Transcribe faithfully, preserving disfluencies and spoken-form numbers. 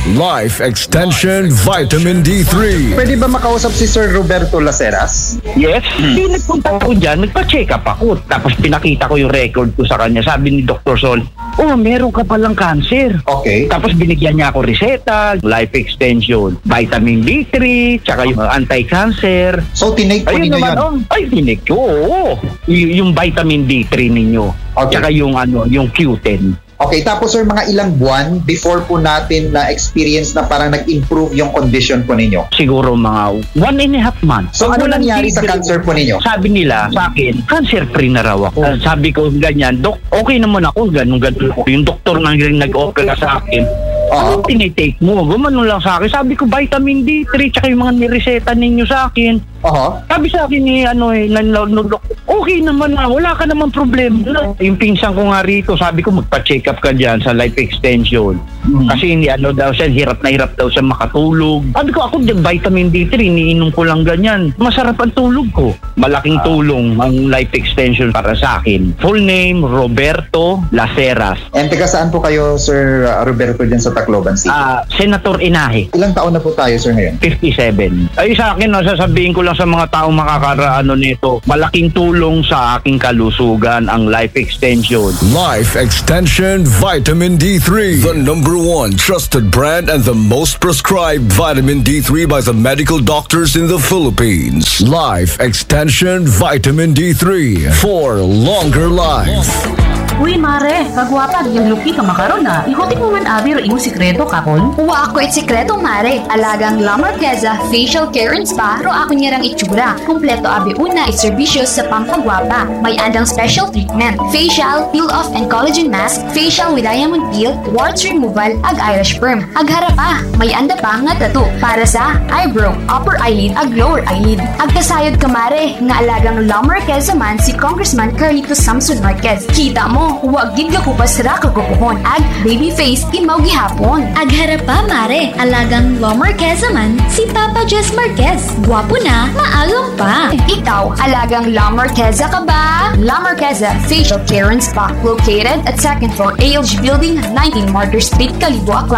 Life Extension Vitamin D three. Pwede ba makausap si Sir Roberto Laceras? Yes. Hindi nagpunta ako dyan, nagpa-check up ako. Tapos pinakita ko yung record ko sa kanya. Sabi ni Doctor Sol, oh, meron ka palang cancer. Okay. Tapos binigyan niya ako reseta, life extension, vitamin D three, tsaka yung anti-cancer. So, tinake po Ayun ninyo naman, yun? oh, ay, tinik ko, oo. Y- yung vitamin D three ninyo. Okay. Tsaka yung, ano, yung Q ten. Okay, tapos sir, mga ilang buwan before po natin na-experience na parang nag-improve yung condition po ninyo? Siguro mga one and a half months. So, ano Walang nangyari sa tigil. cancer po ninyo? Sabi nila sa akin, cancer-free na raw ako. Uh, sabi ko, ganyan, Dok, okay naman ako, ganun, ganun. Yung doktor na rin nag-opera sa akin, Oo. ano tinitake mo? Gumano lang sa akin. Sabi ko, vitamin D three, tsaka yung mga nireseta ninyo sa akin. Oho. Sabi sa akin ni, ano eh, nanlog, okay naman na, wala ka naman problema. Yung pinsan ko nga rito, sabi ko, magpa-check up ka dyan sa life extension. Mm. Kasi hindi, ano daw siya, hirap na hirap daw siya makatulog. Sabi ko, ako din, vitamin D three, iniinom ko lang ganyan. Masarap ang tulog ko. Malaking tulong ang life extension para sa akin. Full name, Roberto Laceras. And taga saan po kayo, Sir uh, Roberto, dyan sa Tacloban City? Ah, Senator Inahe. Ilang taon na po tayo, sir, ngayon? fifty-seven. Ay sa akin, no, sasabihin ko lang sa mga taong makakaraano nito, malaking tulong sa aking kalusugan ang life extension. Life Extension Vitamin D three. The number one trusted brand and the most prescribed vitamin D three by the medical doctors in the Philippines. Life Extension Vitamin D three for longer life. Uy, mare, kagwapag yung lupi ka makaroon na. Ikutin mo man abi ro imong sikreto kakon. Uwa ako it sikreto, mare. Alagang La Marqueza Facial Care and Spa ro ako niyarang itsura. Kompleto abi una it serbisyo sa pampagwapa. May andang special treatment. Facial, peel-off and collagen mask, facial with diamond peel, warts removal, ag eyelash perm. Ag harapa, may anda pa nga tattoo para sa eyebrow, upper eyelid, ag lower eyelid. Ag kasayod ka, mare, nga alagang La Marqueza man si Congressman Carlito Samson Marquez. Kita mo, huwag gid ka kupas ra kagupuhon. Ag baby face imaw gihapon. Ag harapa, mare, alagang La Marqueza man si Papa Jess Marquez. Gwapo na, maalam pa. Ikaw, alagang La Marqueza ka ba? La Marqueza Facial Care and Spa, located at second floor A L G Building, nineteen Martyr Street, Calibo, Aklan.